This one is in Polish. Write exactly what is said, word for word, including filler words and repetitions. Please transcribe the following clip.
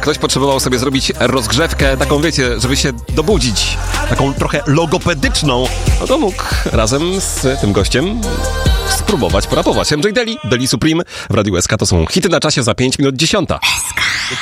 ktoś potrzebował sobie zrobić rozgrzewkę, taką wiecie, żeby się dobudzić, taką trochę logopedyczną, no to mógł razem z tym gościem spróbować porapować. M J Deli, Deli Supreme w Radiu S K to są hity na czasie za pięć minut dziesiąta. S K.